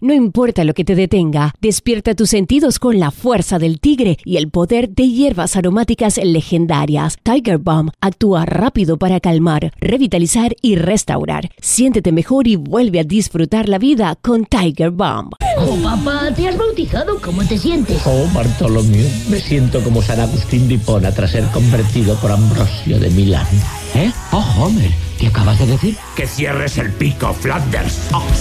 No importa lo que te detenga, despierta tus sentidos con la fuerza del tigre y el poder de hierbas aromáticas legendarias. Tiger Balm actúa rápido para calmar, revitalizar y restaurar. Siéntete mejor y vuelve a disfrutar la vida con Tiger Balm. Oh, papá, ¿te has bautizado? ¿Cómo te sientes? Oh, Bartolomé, me siento como San Agustín de Hipona tras ser convertido por Ambrosio de Milán. Oh, Homer, ¿qué acabas de decir? Que cierres el pico, Flanders.